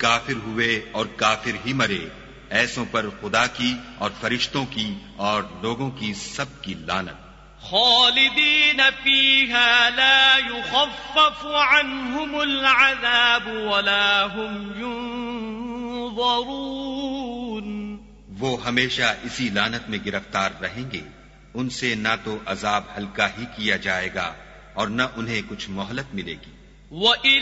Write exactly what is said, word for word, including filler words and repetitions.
काफिर हुए और काफिर ही मरे, ऐसों पर खुदा की और फरिश्तों की और लोगों की सबकी लानत। खालिदीन फीहा ला युखफ्फफ अन्हुमुल अज़ाब वला हुम युनज़रून। वो हमेशा इसी लानत में गिरफ्तार रहेंगे, उनसे ना तो अजाब हल्का ही किया जाएगा और न उन्हें कुछ मोहलत मिलेगी।